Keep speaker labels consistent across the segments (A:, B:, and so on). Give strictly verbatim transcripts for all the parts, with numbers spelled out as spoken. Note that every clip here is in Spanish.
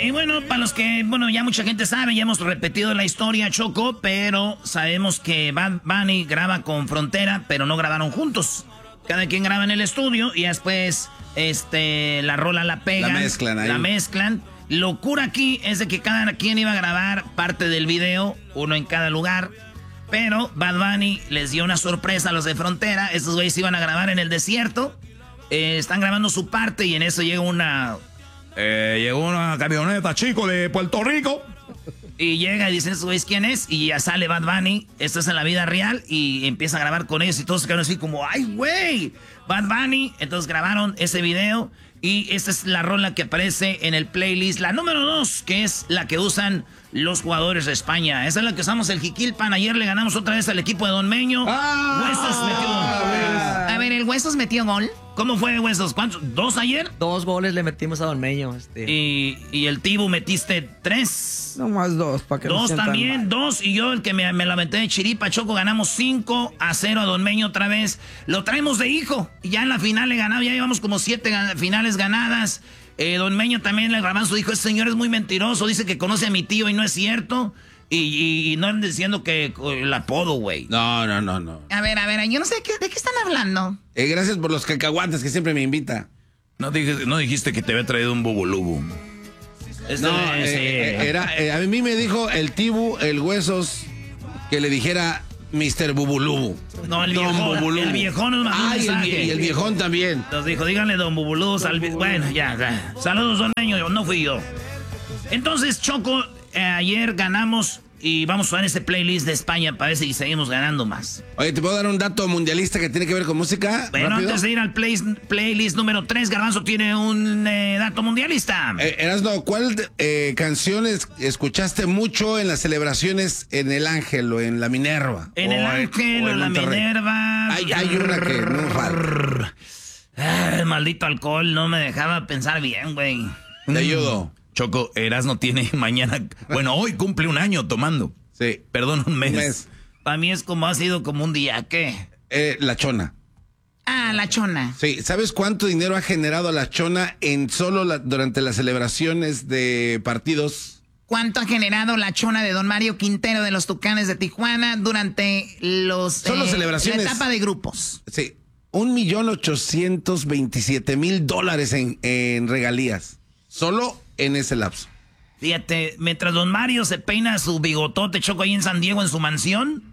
A: y bueno, para los que, bueno, ya mucha gente sabe, ya hemos repetido la historia, Choco, pero sabemos que Bad Bunny graba con Frontera, pero no grabaron juntos. Cada quien graba en el estudio y después este, la rola la pegan.
B: La mezclan ahí.
A: La mezclan. Locura aquí es de que cada quien iba a grabar parte del video, uno en cada lugar. Pero Bad Bunny les dio una sorpresa a los de Frontera. Estos güeyes iban a grabar en el desierto. Eh, están grabando su parte y en eso llega una... Eh, llegó una camioneta, chico, de Puerto Rico. Y llega y dicen, güeyes, ¿quién es? Y ya sale Bad Bunny. Esto es en la vida real. Y empieza a grabar con ellos y todos se quedaron así como, ¡ay, güey! Bad Bunny. Entonces grabaron ese video. Y esta es la rola que aparece en el playlist. La número dos, que es la que usan los jugadores de España. Esa es la que usamos el Jiquilpan. Ayer le ganamos otra vez al equipo de Don Meño. ¡Ah! Huesos metió gol. A ver, ¿el Huesos metió gol? ¿Cómo fue, Huesos? ¿Cuántos? ¿Dos ayer?
C: Dos goles le metimos a Don Meño. Este.
A: Y, y el Tibu metiste tres.
D: No más dos, para que
A: Dos
D: no
A: también,
D: mal.
A: dos. Y yo, el que me, me la aventé de chiripa, Choco, ganamos cinco a cero a Don Meño otra vez. Lo traemos de hijo. Y ya en la final le ganaba, ya llevamos como siete gan- finales ganadas. Eh, Don Meño también le grabaron su hijo. Ese señor es muy mentiroso. Dice que conoce a mi tío y no es cierto. Y, y, y no andan diciendo que el apodo, güey.
B: No, no, no, no.
A: A ver, a ver, yo no sé qué, de qué están hablando.
B: Eh, gracias por los cacahuates que siempre me invita.
E: No, dije, no dijiste que te había traído un bubulubu.
A: Este,
B: No,
A: sí.
B: eh, eh, era, eh, a mí me dijo el Tibu, el Huesos, que le dijera mister Bubulubu.
A: No, el
B: Don
A: viejón,
B: Bubulubu.
A: el viejón nos mandó un
B: Ay, el,
A: mensaje.
B: vie- y el viejón también.
A: Entonces dijo, díganle Don Bubulú. Sal... Bueno, ya, ya. Saludos, Don Meño, no fui yo. Entonces, Choco, eh, ayer ganamos y vamos a ver ese playlist de España para ver si seguimos ganando más.
B: Oye, ¿te puedo dar un dato mundialista que tiene que ver con música?
A: Bueno,
B: ¿Rápido?
A: antes de ir al play, playlist número tres, Garbanzo tiene un eh, dato mundialista.
B: Eh, Erasno, ¿cuál eh, canciones escuchaste mucho en las celebraciones en el Ángel o en la Minerva?
A: En el
B: O
A: Ángel o en la
B: Monterrey?
A: Minerva.
B: Hay, hay una que no falta.
A: Ay, maldito alcohol, no me dejaba pensar bien, güey.
B: Te ayudo.
E: Choco, Erasno tiene mañana, bueno, hoy cumple un año tomando.
B: Sí.
E: Perdón, un mes.
B: Un mes.
A: Para mí es como ha sido como un día, ¿qué?
B: Eh, la Chona.
A: Ah, la Chona.
B: Sí, ¿sabes cuánto dinero ha generado la Chona en solo la- durante las celebraciones de partidos?
A: ¿Cuánto ha generado la Chona de Don Mario Quintero de los Tucanes de Tijuana durante los
B: Solo celebraciones.
A: la etapa de grupos?
B: Sí, un millón ochocientos veintisiete mil dólares en, en regalías. Solo en ese lapso.
A: Fíjate, mientras Don Mario se peina su bigotote, Choco, ahí en San Diego en su mansión,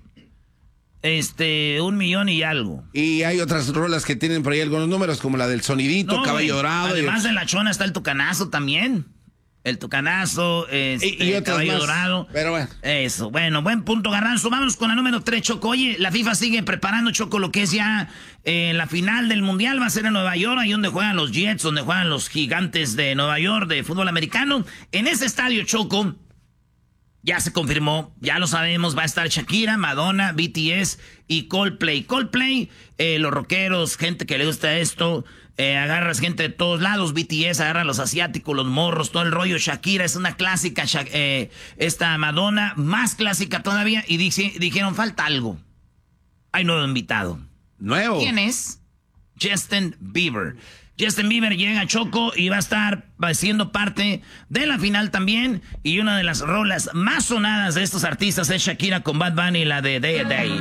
A: este, un millón y algo.
B: Y hay otras rolas que tienen por ahí algunos números, como la del Sonidito,
A: No,
B: Caballo
A: güey,
B: Dorado.
A: Además
B: y...
A: de la Chona está el Tucanazo también. El Tucanazo, este,
B: Y- y otras
A: Caballo
B: más.
A: Dorado.
B: Pero bueno.
A: Eso, bueno, buen punto, Garbanzo. Vámonos con la número tres, Choco. Oye, la FIFA sigue preparando, Choco, lo que es ya eh, la final del Mundial. Va a ser en Nueva York, ahí donde juegan los Jets, donde juegan los Gigantes de Nueva York de fútbol americano. En ese estadio, Choco, ya se confirmó, ya lo sabemos, va a estar Shakira, Madonna, B T S y Coldplay. Coldplay, eh, los rockeros, gente que le gusta esto, eh, agarras gente de todos lados, B T S, agarra a los asiáticos, los morros, todo el rollo. Shakira es una clásica, Sha- eh, esta Madonna, más clásica todavía, y dice- dijeron, falta algo. Hay nuevo invitado.
B: Nuevo.
A: ¿Quién es? Justin Bieber. Justin Bieber llega a Choco y va a estar siendo parte de la final también. Y una de las rolas más sonadas de estos artistas es Shakira con Bad Bunny, la de Day a Day.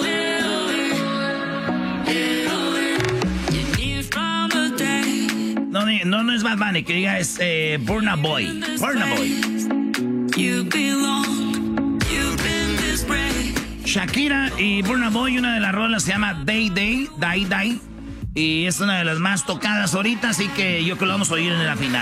A: No, no, no es Bad Bunny, que diga es eh, Burna Boy. Burna Boy. Shakira y Burna Boy, una de las rolas se llama Day Day, Day Day. Y es una de las más tocadas ahorita, así que yo creo que lo vamos a oír en la final.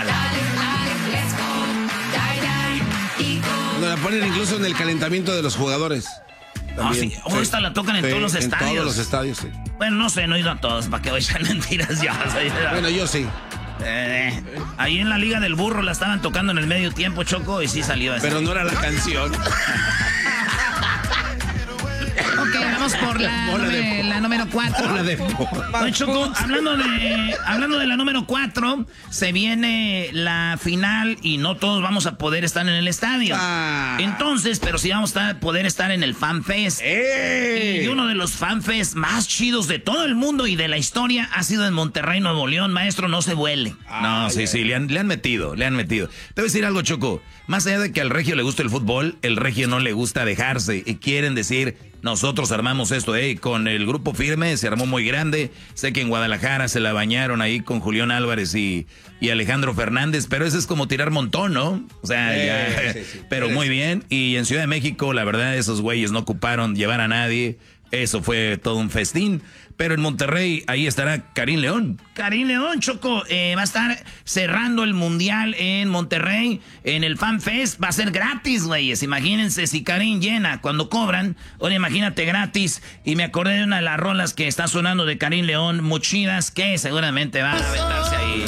B: Nos la ponen incluso en el calentamiento de los jugadores.
A: No, sí. Oh, esta la tocan en
B: Sí,
A: todos los
B: en
A: estadios.
B: todos los estadios, sí.
A: Bueno, no sé, no he ido a todos, para que vayan mentiras ya.
B: Bueno, yo sí.
A: Eh, ahí en la Liga del Burro la estaban tocando en el medio tiempo, Choco, y sí salió así.
B: Pero no era la canción.
A: Ok, Ok, vamos por la,
B: Bola de
A: nume-
B: po-
A: la número cuatro.
B: Bola de po-
A: Oye, Choco, hablando de, hablando de la número cuatro, se viene la final y no todos vamos a poder estar en el estadio.
B: Ah.
A: Entonces, pero sí vamos a poder estar en el Fan Fest.
B: ¡Eh!
A: Y uno de los Fan Fest más chidos de todo el mundo y de la historia ha sido en Monterrey, Nuevo León. Maestro, no se vuele.
E: No, sí, sí, le han, le han metido, le han metido. Te voy a decir algo, Choco. Más allá de que al regio le gusta el fútbol, el regio no le gusta dejarse. Y quieren decir, nosotros armamos esto, eh, con el grupo firme, se armó muy grande. Sé que en Guadalajara se la bañaron ahí con Julián Álvarez y, y Alejandro Fernández, pero eso es como tirar montón, ¿no? O sea,
B: Sí,
E: ya,
B: sí, sí.
E: pero muy bien. Y en Ciudad de México, la verdad, esos güeyes no ocuparon llevar a nadie. Eso fue todo un festín. Pero en Monterrey, ahí estará Karim León.
A: Karim León, Choco, eh, va a estar cerrando el Mundial en Monterrey, en el Fan Fest. Va a ser gratis, güeyes. Imagínense si Karim llena cuando cobran. Ahora imagínate gratis. Y me acordé de una de las rolas que está sonando de Karim León, muy chidas, que seguramente van a aventarse ahí.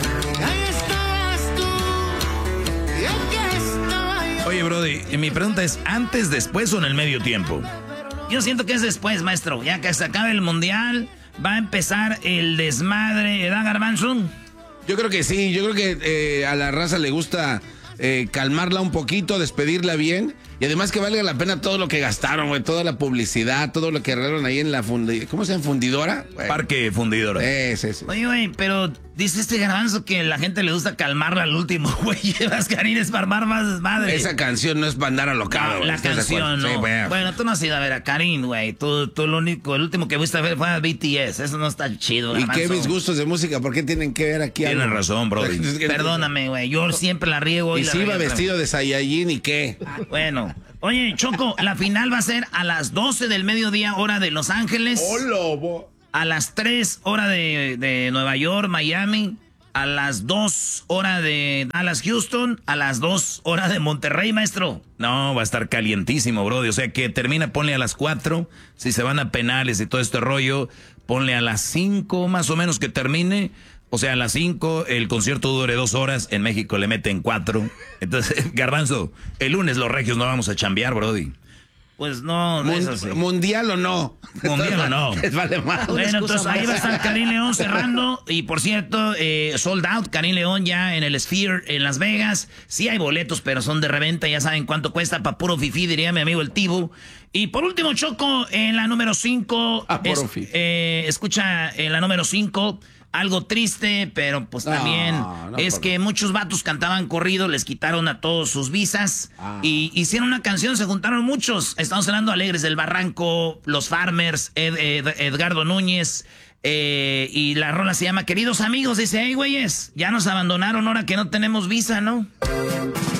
E: Oye, Brody, mi pregunta es, ¿antes, después o en el medio tiempo?
A: Yo siento que es después, maestro. Ya que se acabe el Mundial, va a empezar el desmadre. ¿Verdad, Garbanzo?
B: Yo creo que sí, yo creo que eh, a la raza le gusta eh, calmarla un poquito, despedirla bien. Y además que valga la pena todo lo que gastaron, güey, toda la publicidad, todo lo que arreglaron ahí en la fundi ¿cómo se llama? ¿Fundidora? Güey.
E: Parque Fundidora.
B: Sí, sí, sí.
A: Oye, güey, pero dice este Garbanzo que la gente le gusta calmarla al último, güey. Llevas Karim es para armar más desmadre.
B: Esa canción no es para andar alocado,
A: No,
B: güey.
A: la
B: ¿Estás de acuerdo?
A: canción, no.
B: Sí, güey.
A: Bueno, tú no has ido a ver a Karim, güey. Tú, tú lo único, el último que fuiste a ver fue a B T S. Eso no está chido,
B: ¿Y
A: Garbanzo.
B: qué mis gustos de música? ¿Por qué tienen que ver aquí
E: Tienes
B: algo?
E: razón, Brody.
A: Perdóname, güey. Yo siempre la riego.
B: Y
A: la
B: si iba
A: riego.
B: vestido de Saiyajin, ¿y qué?
A: Bueno. Oye, Choco, la final va a ser a las doce del mediodía, hora de Los Ángeles.
B: lobo!
A: A las tres, hora de, de Nueva York, Miami. A las dos, hora de Dallas, Houston. A las dos, hora de Monterrey, maestro.
E: No, va a estar calientísimo, Brody. O sea que termina, ponle a las cuatro. Si se van a penales y todo este rollo, ponle a las cinco más o menos que termine. O sea, a las cinco el concierto dure dos horas. En México le meten cuatro. Entonces, Garbanzo, el lunes los regios no vamos a chambear, Brody.
A: Pues no,
B: Mun-
A: eso sí.
B: ¿Mundial o no?
E: Mundial o no.
B: Les vale más.
A: Bueno, entonces ahí va a estar Karim León cerrando. Y por cierto, eh, sold out, Karim León ya en el Sphere en Las Vegas. Sí hay boletos, pero son de reventa. Ya saben cuánto cuesta. Pa' puro fifí, diría mi amigo el Tibu. Y por último, Choco, en la número cinco.
B: Ah, puro fifí.
A: eh, escucha, en la número cinco. Algo triste, pero pues
B: No,
A: también
B: no,
A: es
B: por-
A: que muchos vatos cantaban corrido, les quitaron a todos sus visas
B: Ah.
A: y hicieron una canción, se juntaron muchos. Estamos hablando Alegres del Barranco, Los Farmers, Ed- Ed- Edgardo Núñez, eh, y la rola se llama Queridos Amigos. Dice, hey güeyes, ya nos abandonaron ahora que no tenemos visa, ¿no?